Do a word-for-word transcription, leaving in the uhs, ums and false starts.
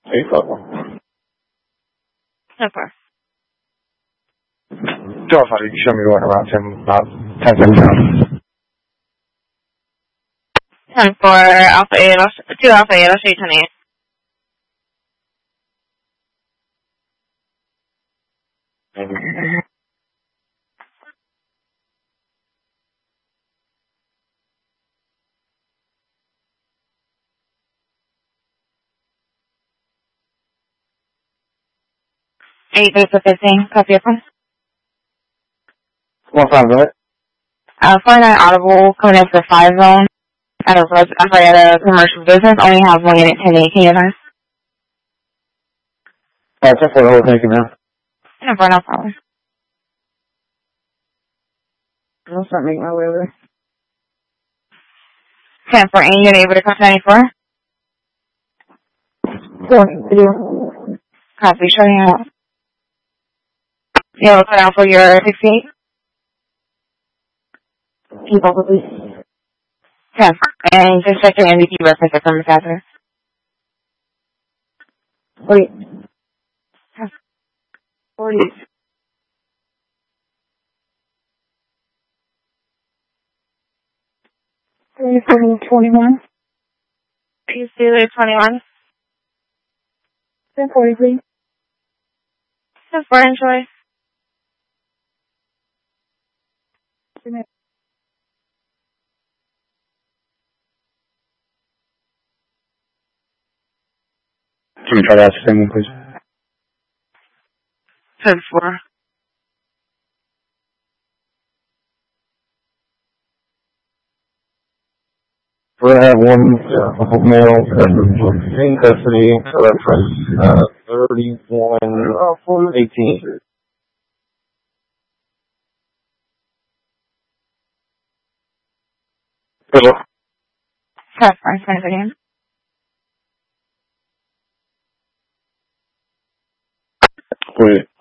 eight level. ten four. Delphi, you can show me what around ten, about ten seconds out. ten four, Alpha eight, two Alpha eight, I'll show you ten eight. eight three for fifteen, copy your phone. One five, go ahead. Uh, four nine audible, coming in for five zone. At a, I'm sorry, at a commercial business, only have one unit ten eight, can you advise? Alright, ten four, thank you, man. ten four, no problem. I'll start making my way over. ten four, and you're able to come to ninety-four? four, video. Copy, showing out. You have a cut out for your sixty-eight? Keep up with please. ten four, and just check your M V P reference from the catheter. forty. forty. twenty-one. Please do it, twenty-one. ten forty, please. ten four, enjoy. Can you try that same one, please? ten four. We're going to have one uh, male in custody, so that's uh, thirty-one, oh, eighteen. Hello? ten four, five again. Wait.